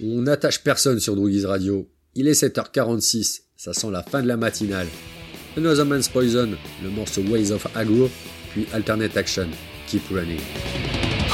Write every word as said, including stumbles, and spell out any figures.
On n'attache personne sur Droogies Radio. Il est sept heures quarante-six, ça sent la fin de la matinale. Another Man's Poison, le morceau Ways of Aggro, puis Alternate Action, Keep Running.